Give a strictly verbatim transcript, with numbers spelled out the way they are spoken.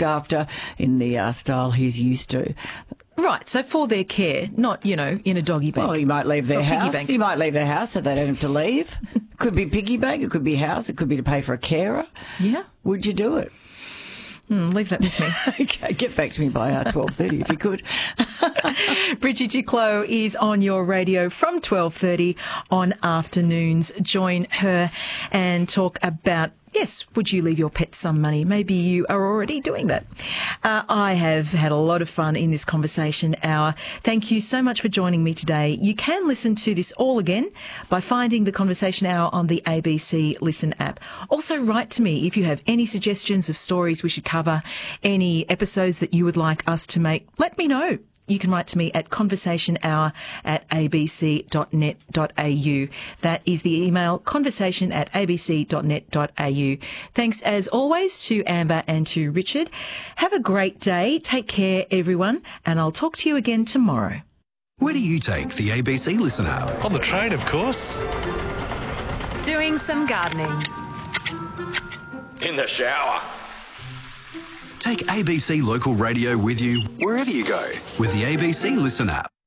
looked after in the uh, style he's used to. Right, so for their care, not, you know, in a doggy bank. Well, you might leave their Or piggy house. bank. You might leave their house so they don't have to leave. Could be piggy bank, it could be house, it could be to pay for a carer. Yeah. Would you do it? Mm, leave that with me. Okay, get back to me by uh, twelve thirty if you could. Bridget Duclos is on your radio from twelve thirty on afternoons. Join her and talk about, yes, would you leave your pet some money? Maybe you are already doing that. Uh, I have had a lot of fun in this conversation hour. Thank you so much for joining me today. You can listen to this all again by finding the Conversation Hour on the A B C Listen app. Also, write to me if you have any suggestions of stories we should cover, any episodes that you would like us to make. Let me know. You can write to me at conversationhour at abc dot net dot a u. That is the email, conversation at abc dot net dot a u. Thanks as always to Amber and to Richard. Have a great day. Take care, everyone, and I'll talk to you again tomorrow. Where do you take the A B C Listen app? On the train, of course. Doing some gardening. In the shower. Take A B C Local Radio with you wherever you go with the A B C Listen app.